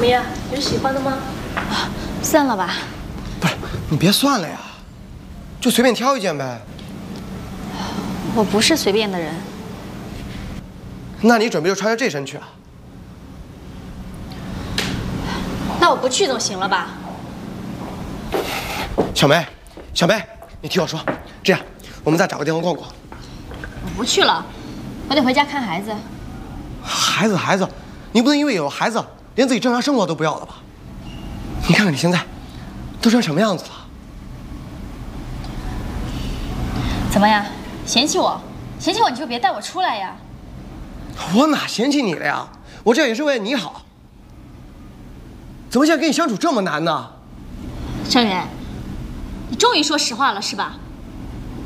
么样？有喜欢的吗？ 算了吧。 不是，你别算了呀，就随便挑一件呗。 我不是随便的人。 那你准备就穿着这身去啊？ 那我不去总行了吧？ 小梅，小梅，你听我说，这样，我们再找个地方逛逛。 我不去了，我得回家看孩子。 孩子，你不能因为有了孩子，连自己正常生活都不要了吧？你看看你现在，都成什么样子了？ 怎么样？嫌弃我？嫌弃我你就别带我出来呀！ 我哪嫌弃你了呀？我这也是为了你好。怎么现在跟你相处这么难呢？ 张远，你终于说实话了是吧？